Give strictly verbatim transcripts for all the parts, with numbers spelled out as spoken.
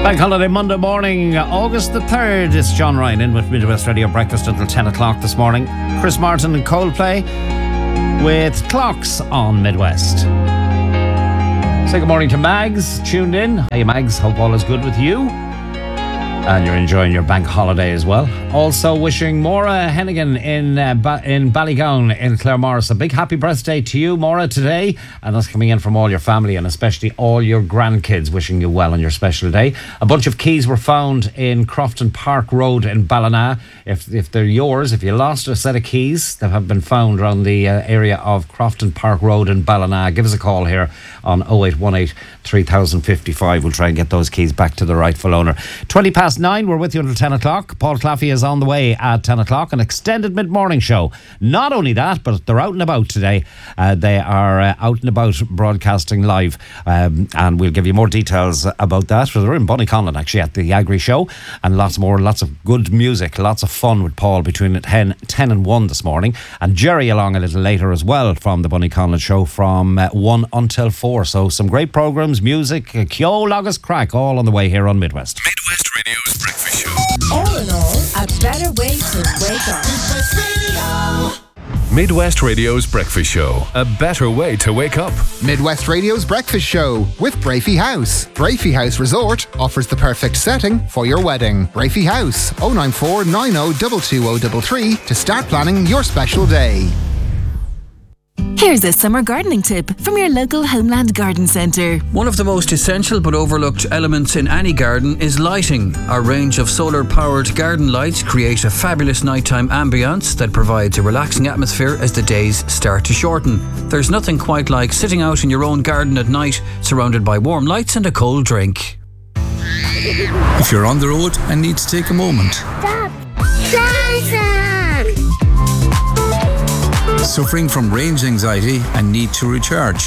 Bank holiday Monday morning, August the third. It's John Ryan in with Midwest Radio Breakfast until ten o'clock this morning. Chris Martin and Coldplay with Clocks on Midwest. Say good morning to Mags, tuned in. Hey Mags, hope all is good with you. And you're enjoying your bank holiday as well. Also wishing Maura Hennigan in uh, ba- in Ballygown in Claremorris a big happy birthday to you, Maura, today. And that's coming in from all your family and especially all your grandkids, wishing you well on your special day. A bunch of keys were found in Crofton Park Road in Ballina. If if they're yours, if you lost a set of keys that have been found around the uh, area of Crofton Park Road in Ballina, give us a call here on oh eight one eight, three thousand fifty-five. We'll try and get those keys back to the rightful owner. twenty past nine, we're with you until ten o'clock. Paul Claffey is on the way at ten o'clock, an extended mid-morning show. Not only that, but they're out and about today. Uh, they are uh, out and about broadcasting live, um, and we'll give you more details about that. So they're in Bonnyconlon actually at the Agri Show, and lots more, lots of good music, lots of fun with Paul between ten, ten and one this morning, and Jerry along a little later as well from the Bonnyconlon Show from uh, one until four. So some great programmes, music, uh, Kyo Lagus Crack, all on the way here on Midwest. Midwest Radio's Breakfast Show. All in all, a better way to wake up. Midwest Radio. Midwest Radio's Breakfast Show. A better way to wake up. Midwest Radio's Breakfast Show with Brafey House. Brafey House Resort offers the perfect setting for your wedding. Brafey House, oh nine four nine oh two two oh three three to start planning your special day. Here's a summer gardening tip from your local Homeland Garden Centre. One of the most essential but overlooked elements in any garden is lighting. Our range of solar-powered garden lights create a fabulous nighttime ambience that provides a relaxing atmosphere as the days start to shorten. There's nothing quite like sitting out in your own garden at night, surrounded by warm lights and a cold drink. If you're on the road and need to take a moment. Stop! Plaza! Suffering from range anxiety and need to recharge.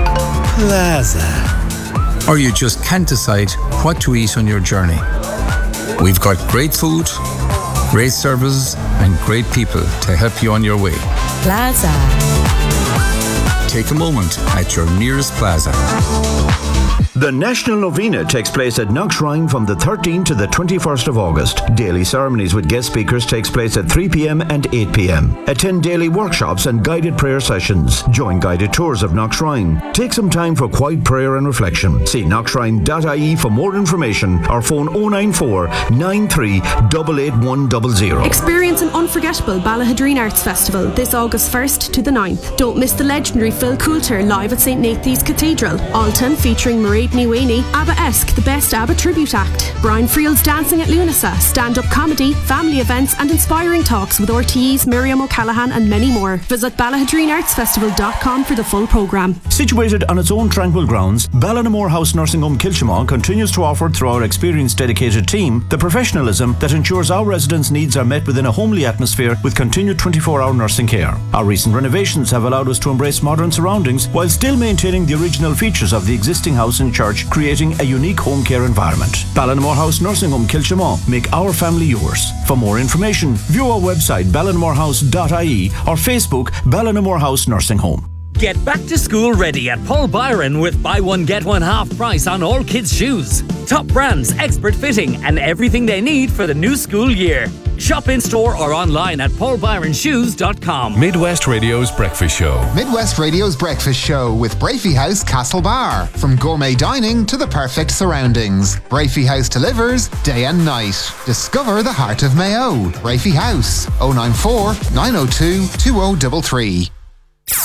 Plaza. Or you just can't decide what to eat on your journey. We've got great food, great services and great people to help you on your way. Plaza. Take a moment at your nearest Plaza. The National Novena takes place at Knockshrine from the thirteenth to the twenty-first of August. Daily ceremonies with guest speakers takes place at three p.m. and eight p.m. Attend daily workshops and guided prayer sessions. Join guided tours of Knockshrine. Take some time for quiet prayer and reflection. See knockshrine dot I E for more information or phone oh nine four nine three eight eight one zero zero. Experience an unforgettable Ballahadreen Arts Festival this August first to the ninth. Don't miss the legendary Phil Coulter live at Saint Nathan's Cathedral. Alton featuring Mairead Niwini, ABBA-esque, the best ABBA tribute act, Brian Friel's Dancing at Lunasa, stand-up comedy, family events and inspiring talks with R T Es, Miriam O'Callaghan and many more. Visit ballahadreen arts festival dot com for the full programme. Situated on its own tranquil grounds, Ballinamore House Nursing Home Kilchimau continues to offer through our experienced dedicated team the professionalism that ensures our residents' needs are met within a homely atmosphere with continued twenty-four hour nursing care. Our recent renovations have allowed us to embrace modern surroundings while still maintaining the original features of the existing house and church, creating a unique home care environment. Ballinamore House Nursing Home Kilchimau. Make our family yours. For more information, view our website ballinamore house dot I E or Facebook Ballinamore House Nursing Home. Get back to school ready at Paul Byron with buy one get one half price on all kids' shoes. Top brands, expert fitting and everything they need for the new school year. Shop in store or online at paul byron shoes dot com. Midwest Radio's Breakfast Show. Midwest Radio's Breakfast Show with Brafey House Castlebar. From gourmet dining to the perfect surroundings. Brafey House delivers day and night. Discover the heart of Mayo. Brafey House, oh nine four nine oh two two oh three three.